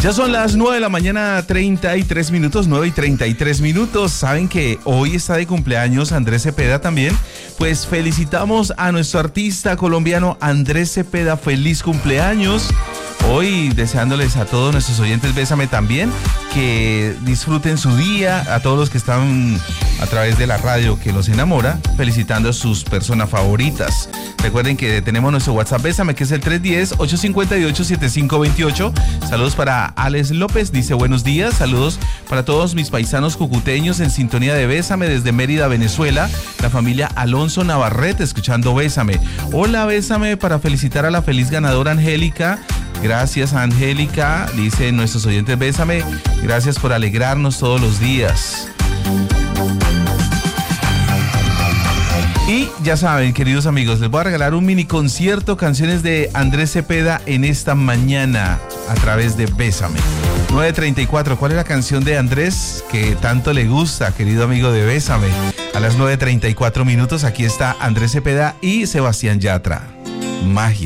Ya son las 9 de la mañana, 33 minutos, 9:33. Saben que hoy está de cumpleaños Andrés Cepeda también. Pues felicitamos a nuestro artista colombiano Andrés Cepeda. Feliz cumpleaños. Hoy deseándoles a todos nuestros oyentes Bésame también que disfruten su día, a todos los que están a través de la radio que los enamora, felicitando a sus personas favoritas. Recuerden que tenemos nuestro WhatsApp Bésame, que es el 310-858-7528. Saludos para Alex López, dice buenos días. Saludos para todos mis paisanos cucuteños en sintonía de Bésame desde Mérida, Venezuela. La familia Alonso Navarrete escuchando Bésame. Hola Bésame para felicitar a la feliz ganadora Angélica. Gracias Angélica, dicen nuestros oyentes Bésame. Gracias por alegrarnos todos los días. Y ya saben, queridos amigos, les voy a regalar un mini concierto, canciones de Andrés Cepeda en esta mañana a través de Bésame. 9:34, ¿cuál es la canción de Andrés que tanto le gusta, querido amigo de Bésame? A las 9:34 minutos, aquí está Andrés Cepeda y Sebastián Yatra. Magia.